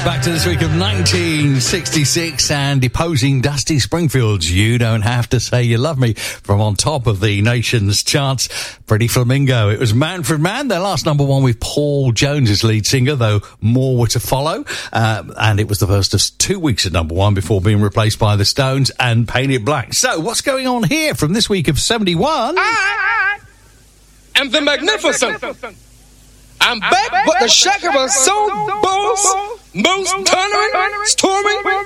Back to this week of 1966 and deposing Dusty Springfield's You Don't Have to Say You Love Me from on top of the nation's charts. Pretty Flamingo. It was Manfred Mann, their last number one with Paul Jones as lead singer, though more were to follow. And it was the first of 2 weeks at number one before being replaced by the Stones and Painted Black. So what's going on here from this week of 71? And the Magnificent. I'm back with the Shakira Soul Boss, most thundering, storming,